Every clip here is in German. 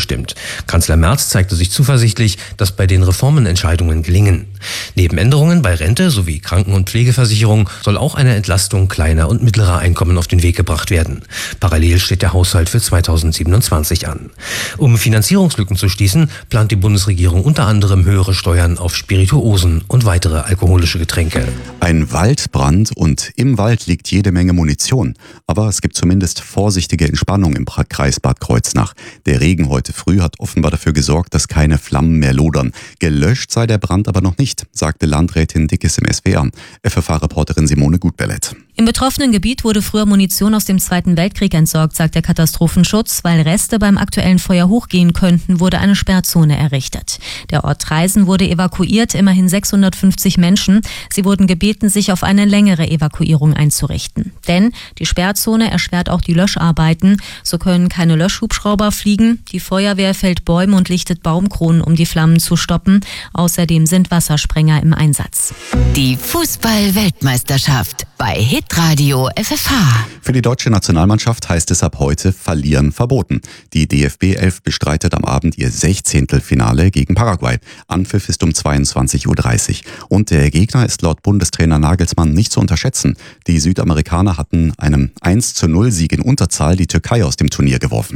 abgestimmt. Kanzler Merz zeigte sich zuversichtlich, dass bei den Reformen Entscheidungen gelingen. Neben Änderungen bei Rente sowie Kranken- und Pflegeversicherung soll auch eine Entlastung kleiner und mittlerer Einkommen auf den Weg gebracht werden. Parallel steht der Haushalt für 2027 an. Um Finanzierungslücken zu schließen, plant die Bundesregierung unter anderem höhere Steuern auf Spirituosen und weitere alkoholische Getränke. Ein Waldbrand und im Wald liegt jede Menge Munition. Aber es gibt zumindest vorsichtige Entspannung im Kreis Bad Kreuznach. Der Regen heute früh hat offenbar dafür gesorgt, dass keine Flammen mehr lodern. Gelöscht sei der Brand aber noch nicht, sagte Landrätin Dickes im SWR. FFH-Reporterin Simone Gutbellett. Im betroffenen Gebiet wurde früher Munition aus dem Zweiten Weltkrieg entsorgt, sagt der Katastrophenschutz. Weil Reste beim aktuellen Feuer hochgehen könnten, wurde eine Sperrzone errichtet. Der Ort Traisen wurde evakuiert, immerhin 650 Menschen. Sie wurden gebeten, sich auf eine längere Evakuierung einzurichten. Denn die Sperrzone erschwert auch die Löscharbeiten. So können keine Löschhubschrauber fliegen. Die Feuerwehr fällt Bäume und lichtet Baumkronen, um die Flammen zu stoppen. Außerdem sind Wassersprenger im Einsatz. Die Fußball-Weltmeisterschaft bei Hitradio FFH. Für die deutsche Nationalmannschaft heißt es ab heute Verlieren verboten. Die DFB 11 bestreitet am Abend ihr 16. Finale gegen Paraguay. Anpfiff ist um 22:30 Uhr. Und der Gegner ist laut Bundestrainer Nagelsmann nicht zu unterschätzen. Die Südamerikaner hatten einem 1:0-Sieg in Unterzahl die Türkei aus dem Turnier geworfen.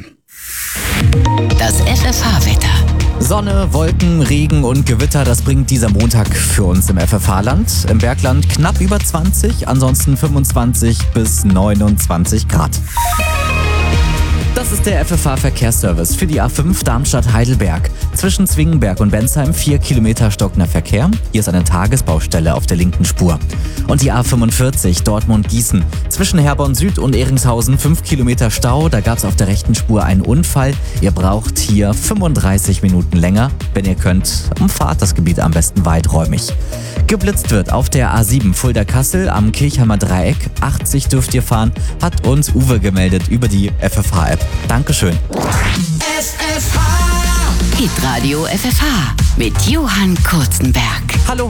Das FFH-Wetter. Sonne, Wolken, Regen und Gewitter, das bringt dieser Montag für uns im FFH-Land. Im Bergland knapp über 20, ansonsten 25 bis 29 Grad. Das ist der FFH-Verkehrsservice für die A5 Darmstadt-Heidelberg. Zwischen Zwingenberg und Bensheim 4 Kilometer stockender Verkehr. Hier ist eine Tagesbaustelle auf der linken Spur. Und die A45 Dortmund-Gießen. Zwischen Herborn Süd und Ehringshausen 5 Kilometer Stau. Da gab es auf der rechten Spur einen Unfall. Ihr braucht hier 35 Minuten länger. Wenn ihr könnt, umfahrt das Gebiet am besten weiträumig. Geblitzt wird auf der A7 Fulda-Kassel am Kirchheimer Dreieck. 80 dürft ihr fahren, hat uns Uwe gemeldet über die FFH-App. Dankeschön. Hitradio FFH mit Johann Kurzenberg. Hallo.